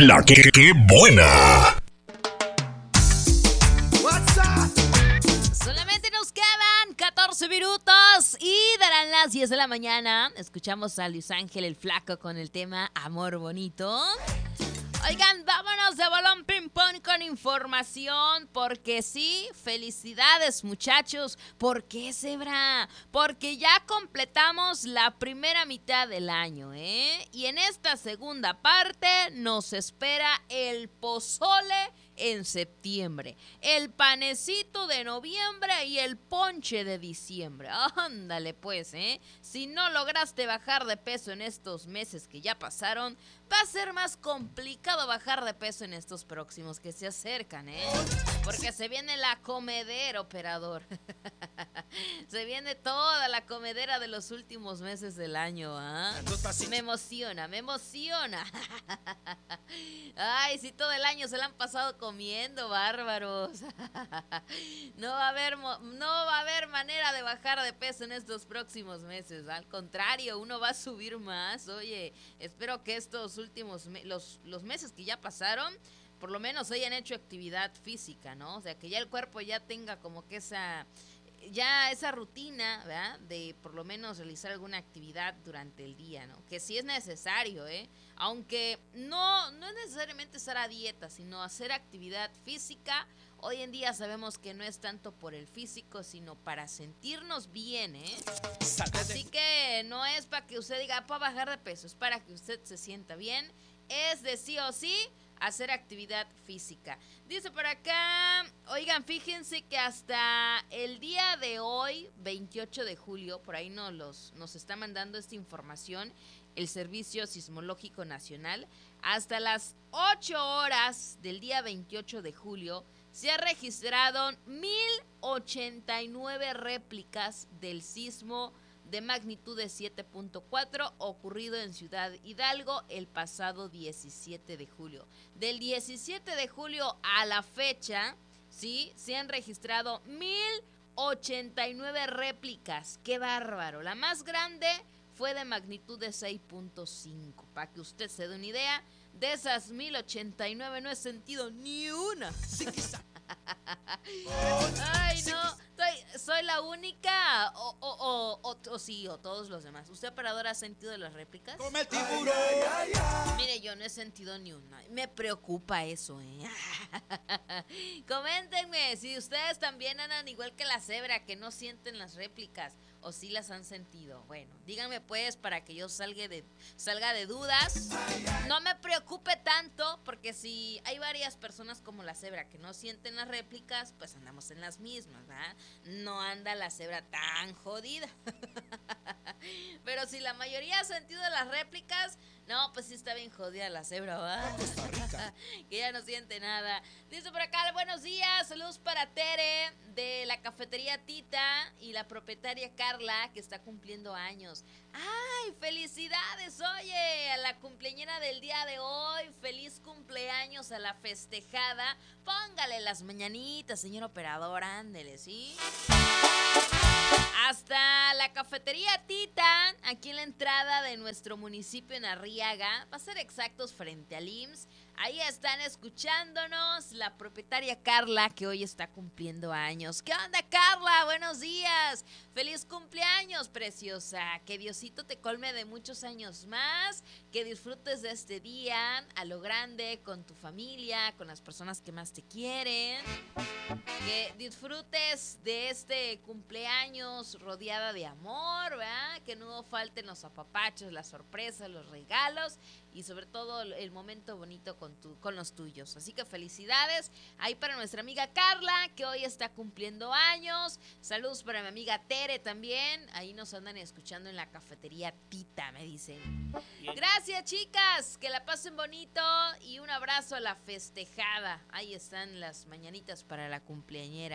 La que buena. Solamente nos quedan 14 minutos y darán las 10 de la mañana. Escuchamos a Luis Ángel el Flaco con el tema Amor Bonito. Oigan, vámonos de balón ping pong con información, porque sí, felicidades muchachos. ¿Por qué, Zebra? Porque ya completamos la primera mitad del año, ¿eh? Y en esta segunda parte nos espera el pozole en septiembre, el panecito de noviembre y el ponche de diciembre. Ándale pues, ¿eh? Si no lograste bajar de peso en estos meses que ya pasaron, va a ser más complicado bajar de peso en estos próximos que se acercan, ¿eh? Porque se viene la comedera, operador. Se viene toda la comedera de los últimos meses del año, ¿ah? Me emociona, me emociona. Ay, si todo el año se la han pasado comiendo, bárbaros. No va a haber manera de bajar de peso en estos próximos meses. Al contrario, uno va a subir más. Oye, espero que estos últimos los meses que ya pasaron, por lo menos hayan hecho actividad física, ¿no? O sea, que ya el cuerpo ya tenga como que esa rutina, ¿verdad? De por lo menos realizar alguna actividad durante el día, ¿no? Que sí es necesario, ¿eh? Aunque no es necesariamente estar a dieta, sino hacer actividad física. Hoy en día sabemos que no es tanto por el físico, sino para sentirnos bien, ¿eh? Así que no es para que usted diga, para bajar de peso, es para que usted se sienta bien. Es de sí o sí hacer actividad física. Dice por acá, oigan, fíjense que hasta el día de hoy, 28 de julio, por ahí nos está mandando esta información el Servicio Sismológico Nacional, hasta las 8 horas del día 28 de julio, se han registrado 1,089 réplicas del sismo de magnitud de 7.4 ocurrido en Ciudad Hidalgo el pasado 17 de julio. Del 17 de julio a la fecha, sí, se han registrado 1,089 réplicas. ¡Qué bárbaro! La más grande fue de magnitud de 6.5. Para que usted se dé una idea, de esas 1,089 no he sentido ni una. Ay, no, soy la única o sí, o todos los demás. ¿Usted, operador, ha sentido las réplicas? ¡Come el tiburón! Mire, yo no he sentido ni una. Me preocupa eso, ¿eh? Coméntenme si ustedes también andan igual que la cebra, que no sienten las réplicas o si las han sentido. Bueno, díganme pues para que yo salga de dudas. No me preocupe tanto, porque si hay varias personas como la cebra que no sienten las réplicas, pues andamos en las mismas, ¿verdad? No anda la cebra tan jodida. Pero si la mayoría ha sentido las réplicas, no, pues sí está bien jodida la cebra, ¿verdad? Que ya no siente nada. Dice por acá, buenos días, saludos para Tere de la cafetería Tita y la propietaria Carla, que está cumpliendo años. ¡Ay, felicidades! Oye, a la cumpleañera del día de hoy, feliz cumpleaños a la festejada. Póngale las mañanitas, señor operador, ándele, ¿sí? Hasta la cafetería Tita, aquí en la entrada de nuestro municipio en Arriaga, va a ser exactos frente al IMSS. Ahí están escuchándonos la propietaria Carla, que hoy está cumpliendo años. ¿Qué onda, Carla? Buenos días. Feliz cumpleaños, preciosa. Que Diosito te colme de muchos años más. Que disfrutes de este día a lo grande con tu familia, con las personas que más te quieren. Que disfrutes de este cumpleaños rodeada de amor, ¿verdad? Que no falten los apapachos, las sorpresas, los regalos y sobre todo el momento bonito con los tuyos. Así que felicidades ahí para nuestra amiga Carla, que hoy está cumpliendo años. Saludos para mi amiga Tere también. Ahí nos andan escuchando en la cafetería Tita, me dicen. Gracias, chicas, que la pasen bonito y un abrazo a la festejada. Ahí están las mañanitas para la cumpleañera.